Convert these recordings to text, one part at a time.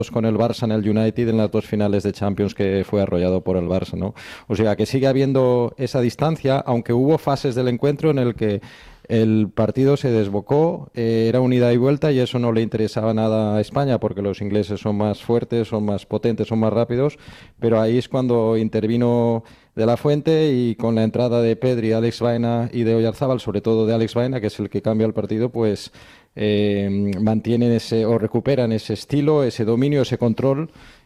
con el Barça en el United en las dos finales de Champions que fue arrollado por el Barça, ¿no? O sea que sigue habiendo esa distancia, aunque hubo fases del encuentro en el que el partido se desbocó, era un ida y vuelta y eso no le interesaba nada a España porque los ingleses son más fuertes, son más potentes, son más rápidos, pero ahí es cuando intervino De la Fuente y con la entrada de Pedri, Alex Baena y de Oyarzábal, sobre todo de Alex Baena, que es el que cambia el partido, pues mantienen ese o recuperan ese estilo, ese dominio, ese control.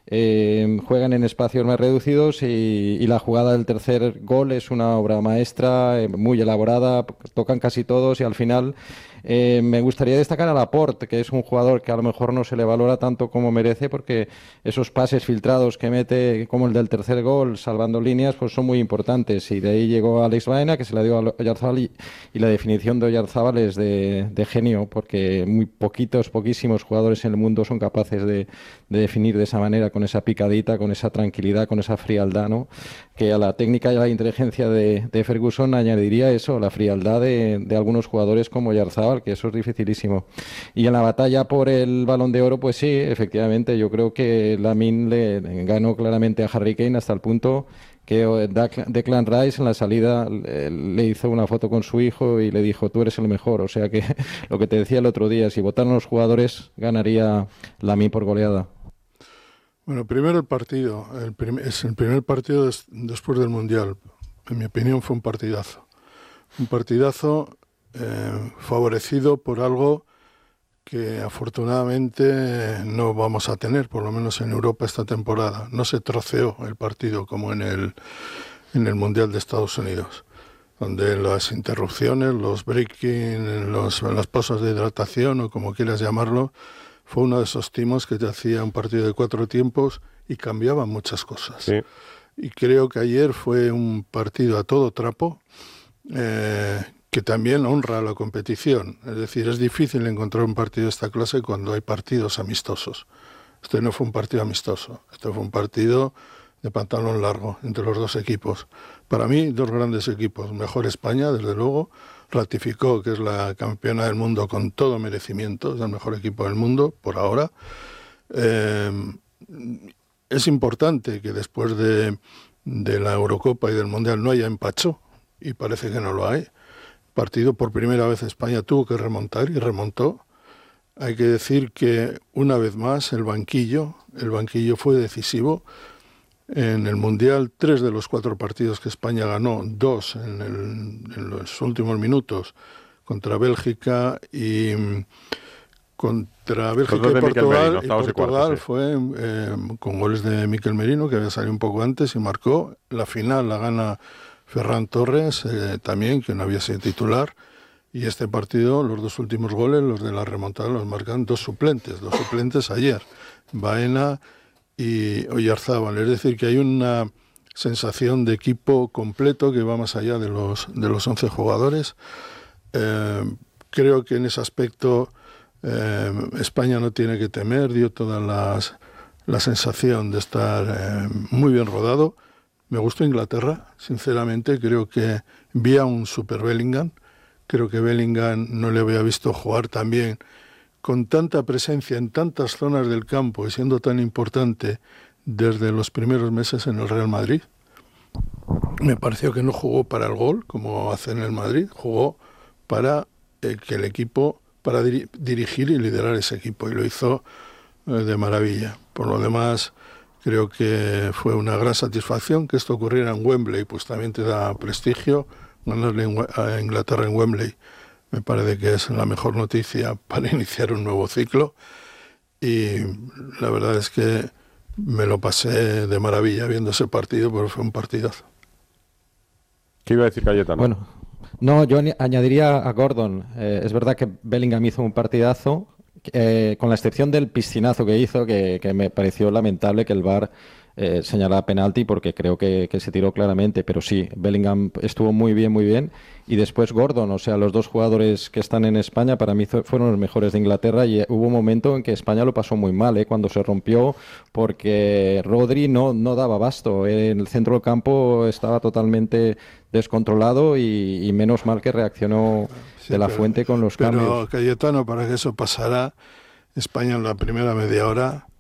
Juegan en espacios más reducidos y la jugada del tercer gol es una obra maestra, muy elaborada, tocan casi todos y al final me gustaría destacar a Laporte, que es un jugador que a lo mejor no se le valora tanto como merece, porque esos pases filtrados que mete, como el del tercer gol, salvando líneas, pues son muy importantes. Y de ahí llegó Alex Baena, que se la dio a Oyarzábal, y la definición de Oyarzábal es de genio, porque muy poquísimos jugadores en el mundo son capaces de definir de esa manera, con esa picadita, con esa tranquilidad, con esa frialdad, ¿no? Que a la técnica y a la inteligencia de Ferguson añadiría eso, la frialdad de algunos jugadores como Oyarzábal, que eso es dificilísimo. Y en la batalla por el Balón de Oro, pues sí, efectivamente, yo creo que Lamine le ganó claramente a Harry Kane hasta el punto que Declan Rice en la salida le hizo una foto con su hijo y le dijo, tú eres el mejor. O sea que lo que te decía el otro día, si votaran los jugadores, ganaría Lamine por goleada. Bueno, primero el partido. Es el primer partido después del Mundial. En mi opinión fue un partidazo. Un partidazo favorecido por algo que afortunadamente no vamos a tener, por lo menos en Europa esta temporada. No se troceó el partido como en el Mundial de Estados Unidos, donde las interrupciones, los breaking, las pausas de hidratación o como quieras llamarlo, fue uno de esos timos que te hacía un partido de 4 tiempos y cambiaban muchas cosas. Sí. Y creo que ayer fue un partido a todo trapo, que también honra la competición. Es decir, es difícil encontrar un partido de esta clase cuando hay partidos amistosos. Este no fue un partido amistoso, este fue un partido de pantalón largo entre los dos equipos. Para mí, dos grandes equipos. Mejor España, desde luego, ratificó que es la campeona del mundo con todo merecimiento, es el mejor equipo del mundo, por ahora. Es importante que después de la Eurocopa y del Mundial no haya empacho, y parece que no lo hay. Partido por primera vez España tuvo que remontar y remontó. Hay que decir que una vez más el banquillo fue decisivo. En el Mundial, 3 de los 4 partidos que España ganó, 2 en los últimos minutos, contra Bélgica y Portugal. Y Portugal fue con goles de Mikel Merino, que había salido un poco antes y marcó. La final la gana Ferran Torres, también, que no había sido titular. Y este partido, los 2 últimos goles, los de la remontada, los marcan 2 suplentes ayer, Baena y Oyarzábal. Es decir, que hay una sensación de equipo completo que va más allá de los 11 jugadores. Creo que en ese aspecto España no tiene que temer, dio toda la sensación de estar muy bien rodado. Me gustó Inglaterra, sinceramente, creo que vi a un super Bellingham. Creo que Bellingham no le había visto jugar tan bien, con tanta presencia en tantas zonas del campo y siendo tan importante desde los primeros meses en el Real Madrid. Me pareció que no jugó para el gol, como hace en el Madrid, jugó para que el equipo, para dirigir y liderar ese equipo, y lo hizo de maravilla. Por lo demás, creo que fue una gran satisfacción que esto ocurriera en Wembley, pues también te da prestigio. Ganarle a Inglaterra en Wembley me parece que es la mejor noticia para iniciar un nuevo ciclo, y la verdad es que me lo pasé de maravilla viendo ese partido, porque fue un partidazo. ¿Qué iba a decir Cayetano? Bueno, no, yo añadiría a Gordon. Es verdad que Bellingham hizo un partidazo, con la excepción del piscinazo que hizo, que me pareció lamentable que el VAR señalara penalti, porque creo que se tiró claramente, pero sí, Bellingham estuvo muy bien, muy bien. Y después Gordon, o sea, los 2 jugadores que están en España para mí fueron los mejores de Inglaterra, y hubo un momento en que España lo pasó muy mal, cuando se rompió, porque Rodri no daba abasto. En el centro del campo estaba totalmente descontrolado y menos mal que reaccionó De la Fuente con los cambios. Pero Cayetano, para que eso pasara, España en la primera media hora